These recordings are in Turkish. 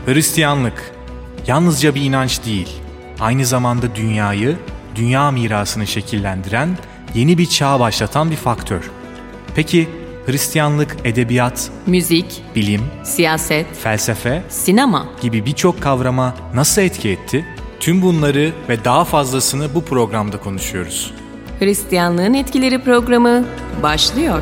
Hristiyanlık yalnızca bir inanç değil, aynı zamanda dünyayı, dünya mirasını şekillendiren, yeni bir çağ başlatan bir faktör. Peki Hristiyanlık edebiyat, müzik, bilim, siyaset, felsefe, sinema gibi birçok kavrama nasıl etki etti? Tüm bunları ve daha fazlasını bu programda konuşuyoruz. Hristiyanlığın Etkileri programı başlıyor.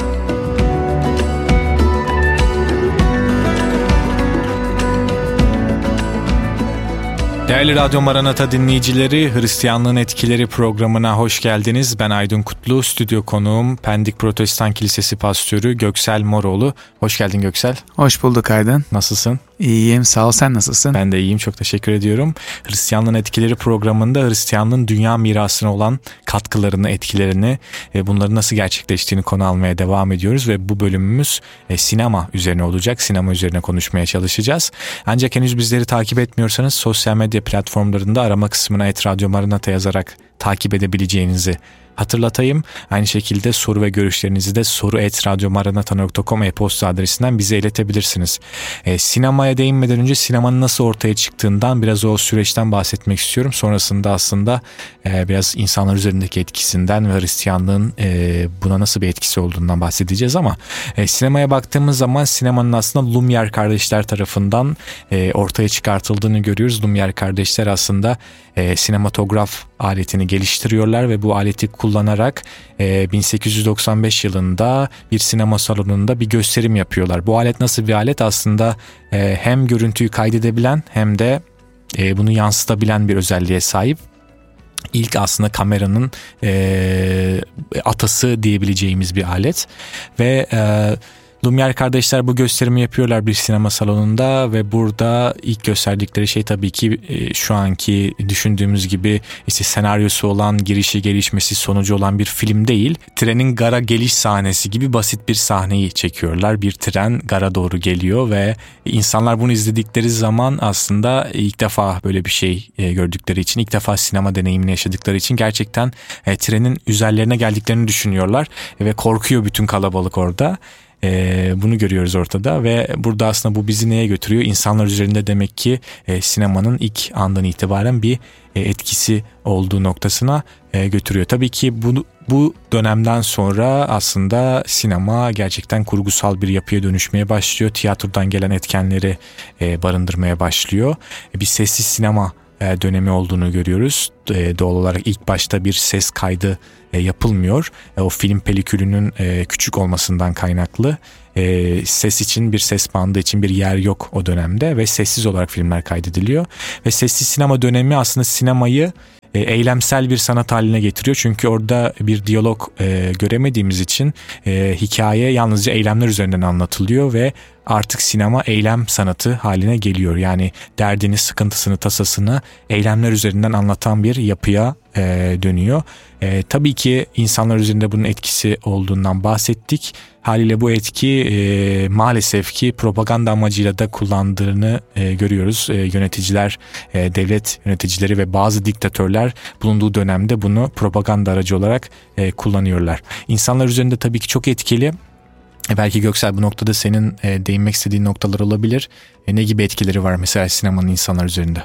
Değerli Radyo Maranata dinleyicileri, Hristiyanlığın Etkileri programına hoş geldiniz. Ben Aydın Kutlu, stüdyo konuğum Pendik Protestan Kilisesi Pastörü Göksel Moroğlu. Hoş geldin Göksel. Hoş bulduk Aydın. Nasılsın? İyiyim, sağ ol, sen nasılsın? Ben de iyiyim, çok teşekkür ediyorum. Hristiyanlığın Etkileri programında Hristiyanlığın dünya mirasına olan katkılarını, etkilerini, bunların nasıl gerçekleştiğini konu almaya devam ediyoruz. Ve bu bölümümüz sinema üzerine olacak. Sinema üzerine konuşmaya çalışacağız. Ancak henüz bizleri takip etmiyorsanız sosyal medya platformlarında arama kısmına @Radyo Maranata yazarak takip edebileceğinizi hatırlatayım. Aynı şekilde soru ve görüşlerinizi de soru@radyomaranata.com e-posta adresinden bize iletebilirsiniz. Sinemaya değinmeden önce sinemanın nasıl ortaya çıktığından, biraz o süreçten bahsetmek istiyorum. Sonrasında aslında biraz insanlar üzerindeki etkisinden ve Hristiyanlığın buna nasıl bir etkisi olduğundan bahsedeceğiz ama sinemaya baktığımız zaman sinemanın aslında Lumière kardeşler tarafından ortaya çıkartıldığını görüyoruz. Lumière kardeşler aslında sinematograf aletini geliştiriyorlar ve bu aleti kullanarak 1895 yılında bir sinema salonunda bir gösterim yapıyorlar. Bu alet nasıl bir alet? Aslında hem görüntüyü kaydedebilen hem de bunu yansıtabilen bir özelliğe sahip. İlk aslında kameranın atası diyebileceğimiz bir alet ve Lumière kardeşler bu gösterimi yapıyorlar bir sinema salonunda ve burada ilk gösterdikleri şey tabii ki şu anki düşündüğümüz gibi işte senaryosu olan, girişi gelişmesi sonucu olan bir film değil. Trenin gara geliş sahnesi gibi basit bir sahneyi çekiyorlar. Bir tren gara doğru geliyor ve insanlar bunu izledikleri zaman aslında ilk defa böyle bir şey gördükleri için, ilk defa sinema deneyimini yaşadıkları için gerçekten trenin üzerlerine geldiklerini düşünüyorlar ve korkuyor bütün kalabalık orada. Bunu görüyoruz ortada ve burada aslında bu bizi neye götürüyor? İnsanlar üzerinde demek ki sinemanın ilk andan itibaren bir etkisi olduğu noktasına götürüyor. Tabii ki bu dönemden sonra aslında sinema gerçekten kurgusal bir yapıya dönüşmeye başlıyor. Tiyatrodan gelen etkenleri barındırmaya başlıyor. Bir sessiz sinema dönemi olduğunu görüyoruz. Doğal olarak ilk başta bir ses kaydı yapılmıyor. O film pelikülünün küçük olmasından kaynaklı ses için, bir ses bandı için bir yer yok o dönemde ve sessiz olarak filmler kaydediliyor. Ve sessiz sinema dönemi aslında sinemayı eylemsel bir sanat haline getiriyor. Çünkü orada bir diyalog göremediğimiz için hikaye yalnızca eylemler üzerinden anlatılıyor ve artık sinema eylem sanatı haline geliyor. Yani derdini, sıkıntısını, tasasını eylemler üzerinden anlatan bir yapıya dönüyor. Tabii ki insanlar üzerinde bunun etkisi olduğundan bahsettik. Haliyle bu etki maalesef ki propaganda amacıyla da kullandığını görüyoruz. Yöneticiler, devlet yöneticileri ve bazı diktatörler bulunduğu dönemde bunu propaganda aracı olarak kullanıyorlar. İnsanlar üzerinde tabii ki çok etkili. Belki Göksel bu noktada senin değinmek istediğin noktalar olabilir. Ne gibi etkileri var mesela sinemanın insanlar üzerinde?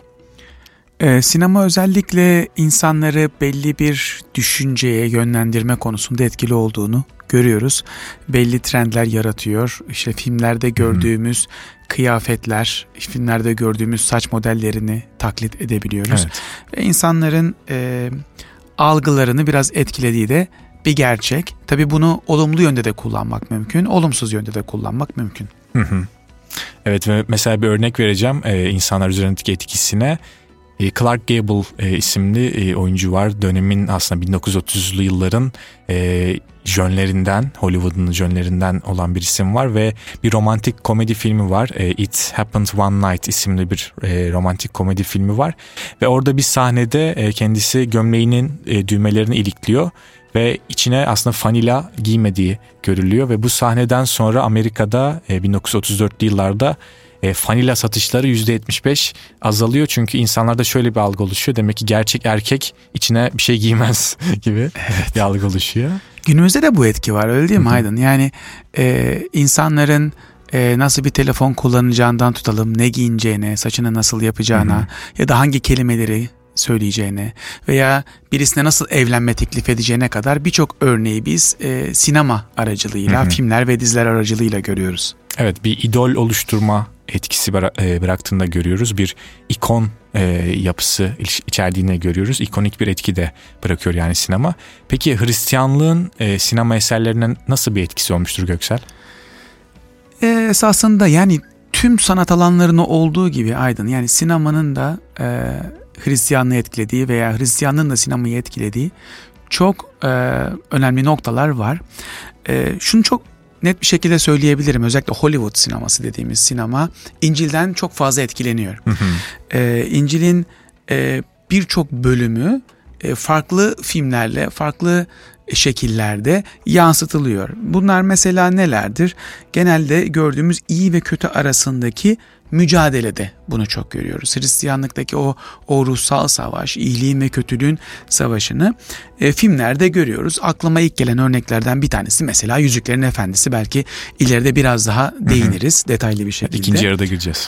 Sinema özellikle insanları belli bir düşünceye yönlendirme konusunda etkili olduğunu görüyoruz. Belli trendler yaratıyor. İşte filmlerde gördüğümüz kıyafetler, filmlerde gördüğümüz saç modellerini taklit edebiliyoruz. Evet. Ve insanların algılarını biraz etkilediği de bir gerçek. Tabii bunu olumlu yönde de kullanmak mümkün, olumsuz yönde de kullanmak mümkün. Evet, ve mesela bir örnek vereceğim insanlar üzerindeki etkisine. Clark Gable isimli oyuncu var. Dönemin aslında 1930'lu yılların jönlerinden, Hollywood'un jönlerinden olan bir isim var ve bir romantik komedi filmi var. It Happened One Night isimli bir romantik komedi filmi var. Ve orada bir sahnede kendisi gömleğinin düğmelerini ilikliyor ve içine aslında fanila giymediği görülüyor ve bu sahneden sonra Amerika'da 1934'lü yıllarda fanila satışları %75 azalıyor. Çünkü insanlarda şöyle bir algı oluşuyor. Demek ki gerçek erkek içine bir şey giymez gibi bir algı oluşuyor. Günümüzde de bu etki var, öyle değil mi Aydın? Yani insanların nasıl bir telefon kullanacağından tutalım, ne giyineceğine, saçını nasıl yapacağına ya da hangi kelimeleri söyleyeceğine veya birisine nasıl evlenme teklif edeceğine kadar birçok örneği biz sinema aracılığıyla, filmler ve diziler aracılığıyla görüyoruz. Evet, bir idol oluşturma etkisi bıraktığını da görüyoruz. Bir ikon yapısı içerdiğini görüyoruz. İkonik bir etki de bırakıyor yani sinema. Peki Hristiyanlığın sinema eserlerine nasıl bir etkisi olmuştur Göksel? Esasında yani tüm sanat alanlarında olduğu gibi Aydın, yani sinemanın da Hristiyanlığı etkilediği veya Hristiyanlığın da sinemayı etkilediği çok önemli noktalar var. Şunu çok net bir şekilde söyleyebilirim. Özellikle Hollywood sineması dediğimiz sinema İncil'den çok fazla etkileniyor. İncil'in birçok bölümü farklı filmlerle, farklı şekillerde yansıtılıyor. Bunlar mesela nelerdir? Genelde gördüğümüz iyi ve kötü arasındaki mücadelede bunu çok görüyoruz. Hristiyanlıktaki o ruhsal savaş, iyiliğin ve kötülüğün savaşını filmlerde görüyoruz. Aklıma ilk gelen örneklerden bir tanesi mesela Yüzüklerin Efendisi. Belki ileride biraz daha değiniriz detaylı bir şekilde. İkinci yarıda gireceğiz.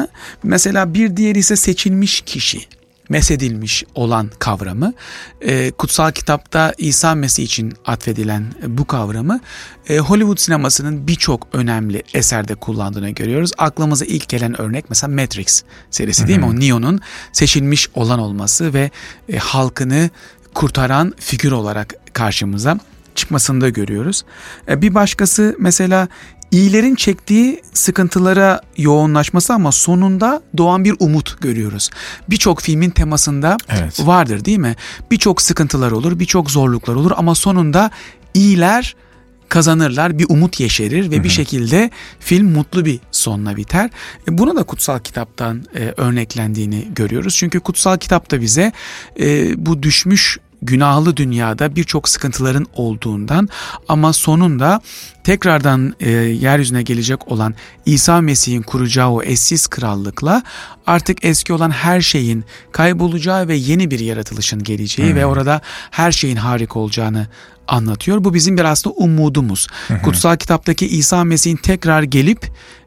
Mesela bir diğeri ise seçilmiş kişi. Mesedilmiş olan kavramı, kutsal kitapta İsa Mesih için atfedilen bu kavramı Hollywood sinemasının birçok önemli eserde kullandığını görüyoruz. Aklımıza ilk gelen örnek mesela Matrix serisi değil mi? O Neo'nun seçilmiş olan olması ve halkını kurtaran figür olarak karşımıza çıkmasını da görüyoruz. Bir başkası mesela İyilerin çektiği sıkıntılara yoğunlaşması ama sonunda doğan bir umut görüyoruz. Birçok filmin temasında vardır değil mi? Birçok sıkıntılar olur, birçok zorluklar olur ama sonunda iyiler kazanırlar, bir umut yeşerir ve bir şekilde film mutlu bir sonla biter. Buna da kutsal kitaptan örneklendiğini görüyoruz. Çünkü kutsal kitapta bize bu düşmüş günahlı dünyada birçok sıkıntıların olduğundan ama sonunda tekrardan yeryüzüne gelecek olan İsa Mesih'in kuracağı o eşsiz krallıkla artık eski olan her şeyin kaybolacağı ve yeni bir yaratılışın geleceği ve orada her şeyin harika olacağını anlatıyor. Bu bizim bir aslında umudumuz. Kutsal kitaptaki İsa Mesih'in tekrar gelip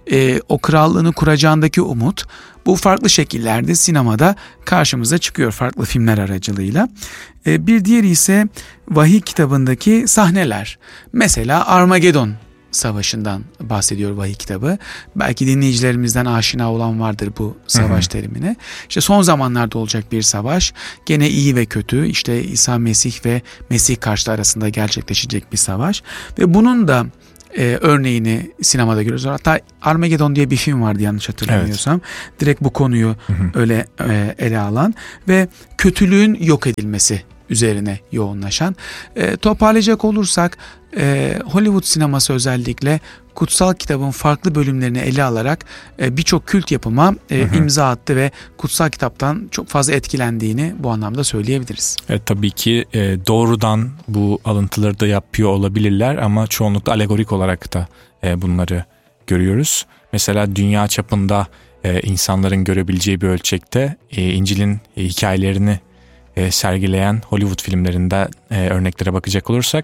o krallığını kuracağındaki umut bu farklı şekillerde sinemada karşımıza çıkıyor farklı filmler aracılığıyla. Bir diğeri ise vahiy kitabındaki sahneler. Mesela Armagedon Savaşı'ndan bahsediyor vahiy kitabı. Belki dinleyicilerimizden aşina olan vardır bu savaş terimine. İşte son zamanlarda olacak bir savaş. Gene iyi ve kötü, işte İsa Mesih ve Mesih karşıtı arasında gerçekleşecek bir savaş. Ve bunun da örneğini sinemada görüyoruz. Hatta Armageddon diye bir film vardı yanlış hatırlamıyorsam. Direkt bu konuyu öyle ele alan ve kötülüğün yok edilmesi üzerine yoğunlaşan. Toparlayacak olursak Hollywood sineması özellikle kutsal kitabın farklı bölümlerini ele alarak birçok kült yapıma imza attı ve kutsal kitaptan çok fazla etkilendiğini bu anlamda söyleyebiliriz. Evet, tabii ki doğrudan bu alıntıları da yapıyor olabilirler ama çoğunlukla alegorik olarak da bunları görüyoruz. Mesela dünya çapında insanların görebileceği bir ölçekte İncil'in hikayelerini sergileyen Hollywood filmlerinde örneklere bakacak olursak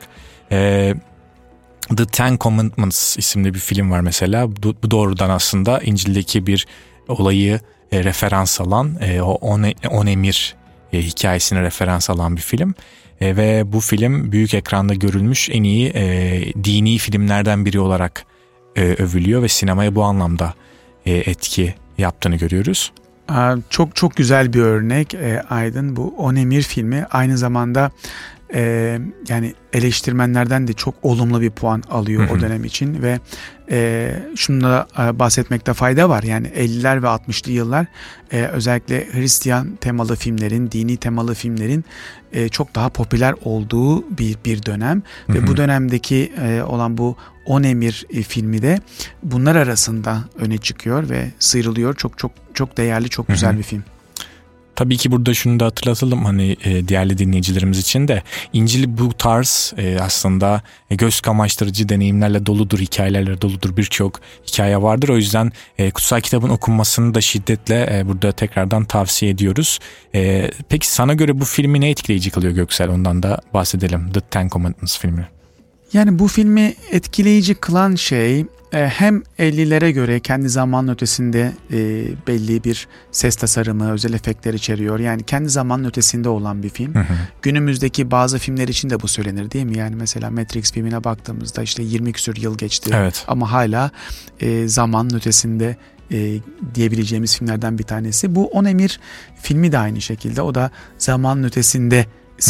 The Ten Commandments isimli bir film var mesela. Bu doğrudan aslında İncil'deki bir olayı referans alan, o on emir hikayesine referans alan bir film. Ve bu film büyük ekranda görülmüş en iyi dini filmlerden biri olarak övülüyor ve sinemaya bu anlamda etki yaptığını görüyoruz. Çok çok güzel bir örnek Aydın. Bu On Emir filmi aynı zamanda yani eleştirmenlerden de çok olumlu bir puan alıyor o dönem için ve şunu da bahsetmekte fayda var. Yani 50'ler ve 60'lı yıllar özellikle Hristiyan temalı filmlerin, dini temalı filmlerin çok daha popüler olduğu bir dönem ve bu dönemdeki olan bu On Emir filmi de bunlar arasında öne çıkıyor ve sıyrılıyor. Çok çok çok değerli, çok güzel bir film. Tabii ki burada şunu da hatırlatalım hani değerli dinleyicilerimiz için de İncil bu tarz aslında göz kamaştırıcı deneyimlerle doludur, hikayelerle doludur, birçok hikaye vardır. O yüzden kutsal kitabın okunmasını da şiddetle burada tekrardan tavsiye ediyoruz. Peki sana göre bu filmi ne etkileyici kılıyor Göksel? Ondan da bahsedelim. The Ten Commandments filmi. Yani bu filmi etkileyici kılan şey hem 50'lere göre kendi zamanın ötesinde belli bir ses tasarımı, özel efektler içeriyor. Yani kendi zamanın ötesinde olan bir film. Günümüzdeki bazı filmler için de bu söylenir değil mi? Yani mesela Matrix filmine baktığımızda işte 20 küsur yıl geçti. Evet. Ama hala zamanın ötesinde diyebileceğimiz filmlerden bir tanesi. Bu On Emir filmi de aynı şekilde. O da zamanın ötesinde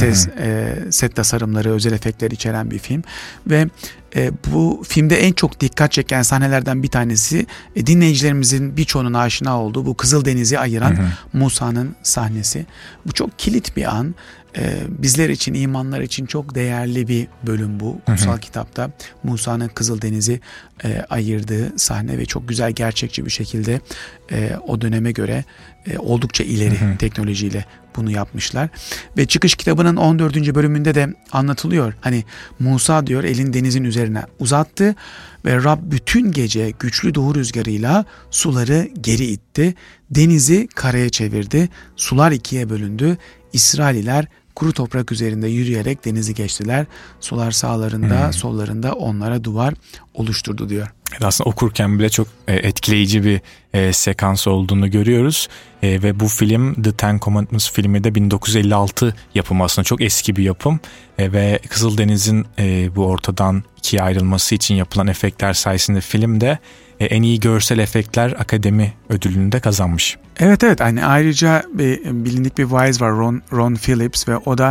set tasarımları, özel efektler içeren bir film ve bu filmde en çok dikkat çeken sahnelerden bir tanesi dinleyicilerimizin birçoğunun aşina olduğu bu Kızıldeniz'i ayıran Musa'nın sahnesi. Bu çok kilit bir an. Bizler için, imanlar için çok değerli bir bölüm bu. Kutsal kitapta Musa'nın Kızıldeniz'i ayırdığı sahne ve çok güzel, gerçekçi bir şekilde o döneme göre oldukça ileri teknolojiyle bunu yapmışlar. Ve Çıkış kitabının 14. bölümünde de anlatılıyor. Hani Musa diyor elini denizin üzerine uzattı ve Rab bütün gece güçlü doğu rüzgarıyla suları geri itti. Denizi karaya çevirdi. Sular ikiye bölündü. İsraililer kuru toprak üzerinde yürüyerek denizi geçtiler. Sular sağlarında, sollarında onlara duvar oluşturdu diyor. Aslında okurken bile çok etkileyici bir sekans olduğunu görüyoruz. Ve bu film The Ten Commandments filmi de 1956 yapımı, aslında çok eski bir yapım. Ve Kızıldeniz'in bu ortadan ikiye ayrılması için yapılan efektler sayesinde filmde en iyi görsel efektler Akademi ödülünü de kazanmış. Evet. Yani ayrıca bilindik bir vaiz var, Ron Phillips, ve o da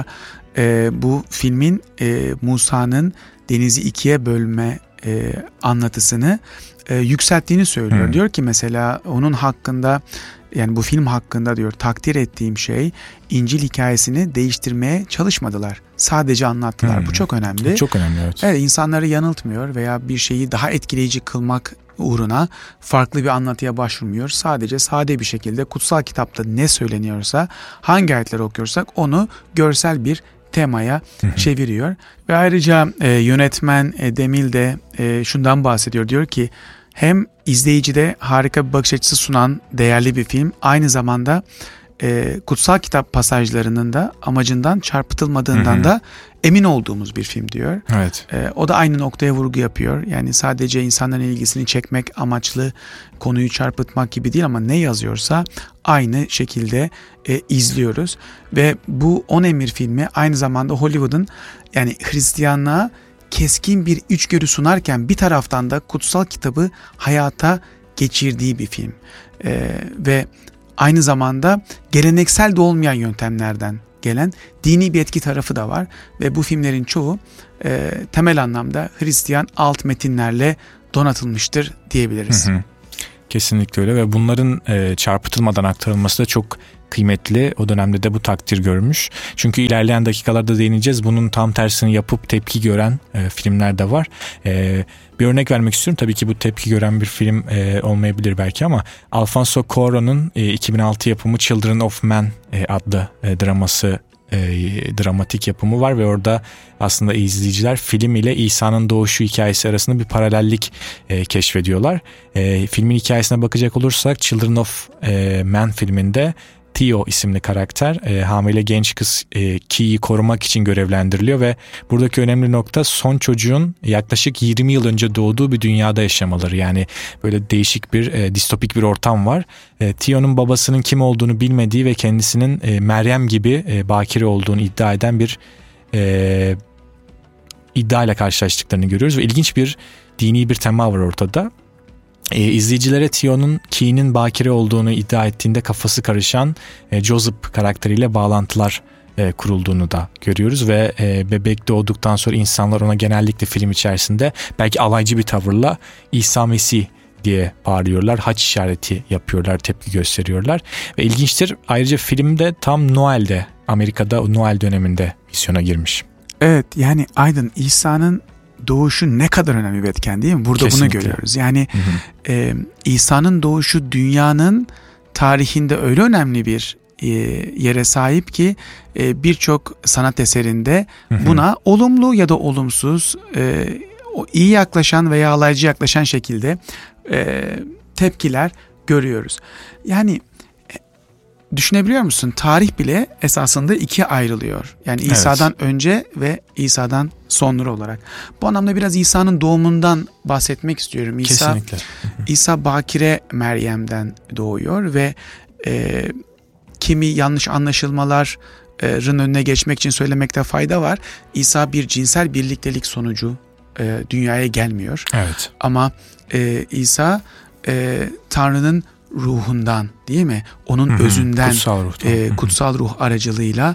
bu filmin Musa'nın denizi ikiye bölme anlatısını yükselttiğini söylüyor. Diyor ki mesela onun hakkında, yani bu film hakkında diyor, takdir ettiğim şey İncil hikayesini değiştirmeye çalışmadılar. Sadece anlattılar. Bu çok önemli. Çok önemli, evet. Evet, insanları yanıltmıyor veya bir şeyi daha etkileyici kılmak uğruna farklı bir anlatıya başvurmuyor. Sadece sade bir şekilde kutsal kitapta ne söyleniyorsa, hangi ayetleri okuyorsak onu görsel bir temaya çeviriyor. Ve ayrıca yönetmen Demil de şundan bahsediyor. Diyor ki hem izleyicide harika bir bakış açısı sunan değerli bir film, aynı zamanda kutsal kitap pasajlarının da amacından çarpıtılmadığından da emin olduğumuz bir film diyor. Evet. O da aynı noktaya vurgu yapıyor. Yani sadece insanların ilgisini çekmek amaçlı konuyu çarpıtmak gibi değil, ama ne yazıyorsa aynı şekilde izliyoruz. Ve bu On Emir filmi aynı zamanda Hollywood'un, yani Hristiyanlığa keskin bir içgörü sunarken bir taraftan da kutsal kitabı hayata geçirdiği bir film. Ve aynı zamanda geleneksel de olmayan yöntemlerden gelen dini bir etki tarafı da var. Ve bu filmlerin çoğu temel anlamda Hristiyan alt metinlerle donatılmıştır diyebiliriz. Kesinlikle öyle ve bunların çarpıtılmadan aktarılması da çok kıymetli. O dönemde de bu takdir görmüş. Çünkü ilerleyen dakikalarda değineceğiz. Bunun tam tersini yapıp tepki gören filmler de var. Bir örnek vermek istiyorum. Tabii ki bu tepki gören bir film olmayabilir belki, ama Alfonso Cuarón'un 2006 yapımı Children of Men adlı dramatik yapımı var ve orada aslında izleyiciler film ile İsa'nın doğuşu hikayesi arasında bir paralellik keşfediyorlar. Filmin hikayesine bakacak olursak Children of Men filminde Theo isimli karakter hamile genç kız Ki'yi korumak için görevlendiriliyor ve buradaki önemli nokta son çocuğun yaklaşık 20 yıl önce doğduğu bir dünyada yaşamaları. Yani böyle değişik bir distopik bir ortam var. Theo'nun babasının kim olduğunu bilmediği ve kendisinin Meryem gibi bakire olduğunu iddia eden bir iddia ile karşılaştıklarını görüyoruz ve ilginç bir dini bir tema var ortada. İzleyicilere Theo'nun Ki'nin bakire olduğunu iddia ettiğinde kafası karışan Joseph karakteriyle bağlantılar kurulduğunu da görüyoruz ve bebek doğduktan sonra insanlar ona genellikle film içerisinde belki alaycı bir tavırla İsa Mesih diye bağırıyorlar, haç işareti yapıyorlar, tepki gösteriyorlar ve ilginçtir, ayrıca filmde tam Noel'de, Amerika'da Noel döneminde vizyona girmiş. Evet, yani Aydın, İsa'nın doğuşu ne kadar önemli bir etken değil mi? Burada kesinlikle bunu görüyoruz. Yani İsa'nın doğuşu dünyanın tarihinde öyle önemli bir yere sahip ki birçok sanat eserinde buna olumlu ya da olumsuz, iyi yaklaşan veya alaycı yaklaşan şekilde tepkiler görüyoruz. Yani düşünebiliyor musun? Tarih bile esasında ikiye ayrılıyor. Yani İsa'dan önce ve İsa'dan sonra olarak. Bu anlamda biraz İsa'nın doğumundan bahsetmek istiyorum. Kesinlikle. İsa Bakire Meryem'den doğuyor ve kimi yanlış anlaşılmaların önüne geçmek için söylemekte fayda var. İsa bir cinsel birliktelik sonucu dünyaya gelmiyor. Evet. Ama İsa Tanrı'nın ruhundan, değil mi? Onun özünden, kutsal ruh aracılığıyla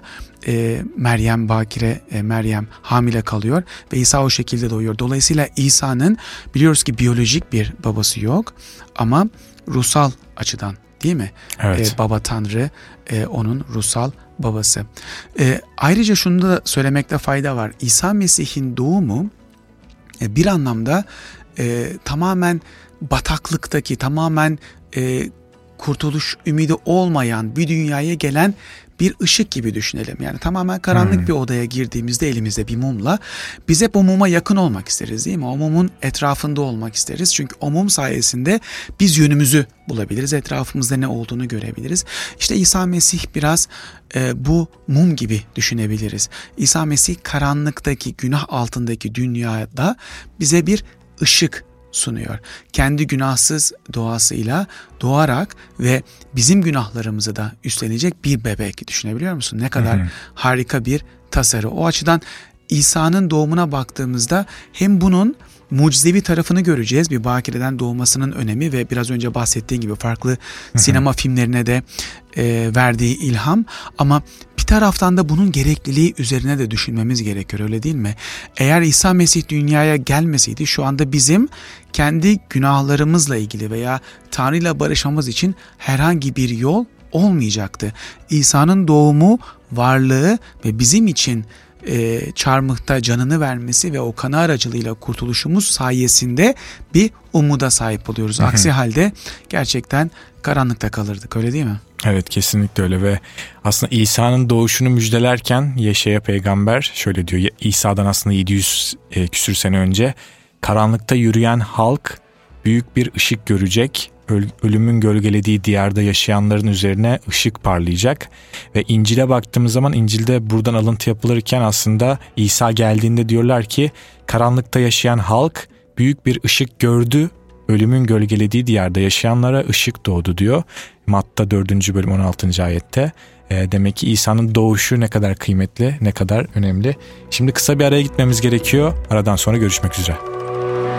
Meryem Bakire Meryem hamile kalıyor ve İsa o şekilde doğuyor. Dolayısıyla İsa'nın biliyoruz ki biyolojik bir babası yok ama ruhsal açıdan, değil mi? Evet. Baba Tanrı onun ruhsal babası. Ayrıca şunu da söylemekte fayda var. İsa Mesih'in doğumu bir anlamda tamamen bataklıktaki, tamamen kurtuluş ümidi olmayan bir dünyaya gelen bir ışık gibi düşünelim. Yani tamamen karanlık bir odaya girdiğimizde elimizde bir mumla biz hep o muma yakın olmak isteriz, değil mi? O mumun etrafında olmak isteriz. Çünkü o mum sayesinde biz yönümüzü bulabiliriz. Etrafımızda ne olduğunu görebiliriz. İşte İsa Mesih biraz bu mum gibi düşünebiliriz. İsa Mesih karanlıktaki, günah altındaki dünyada bize bir ışık sunuyor. Kendi günahsız doğasıyla doğarak ve bizim günahlarımızı da üstlenecek bir bebek, düşünebiliyor musun? Ne kadar harika bir tasarı. O açıdan İsa'nın doğumuna baktığımızda hem bunun mucizevi tarafını göreceğiz. Bir bakireden doğmasının önemi ve biraz önce bahsettiğim gibi farklı sinema filmlerine de verdiği ilham, ama bir taraftan da bunun gerekliliği üzerine de düşünmemiz gerekiyor, öyle değil mi? Eğer İsa Mesih dünyaya gelmeseydi şu anda bizim kendi günahlarımızla ilgili veya Tanrı'yla barışmamız için herhangi bir yol olmayacaktı. İsa'nın doğumu, varlığı ve bizim için çarmıhta canını vermesi ve o kanı aracılığıyla kurtuluşumuz sayesinde bir umuda sahip oluyoruz. Aksi halde gerçekten karanlıkta kalırdık, öyle değil mi? Evet, kesinlikle öyle. Ve aslında İsa'nın doğuşunu müjdelerken Yeşaya peygamber şöyle diyor. İsa'dan aslında 700 küsür sene önce karanlıkta yürüyen halk büyük bir ışık görecek. Ölümün gölgelediği diyarda yaşayanların üzerine ışık parlayacak. Ve İncil'e baktığımız zaman İncil'de buradan alıntı yapılırken aslında İsa geldiğinde diyorlar ki karanlıkta yaşayan halk büyük bir ışık gördü. Ölümün gölgelediği diyarda yaşayanlara ışık doğdu diyor. Matta 4. bölüm 16. ayette. Demek ki İsa'nın doğuşu ne kadar kıymetli, ne kadar önemli. Şimdi kısa bir araya gitmemiz gerekiyor. Aradan sonra görüşmek üzere.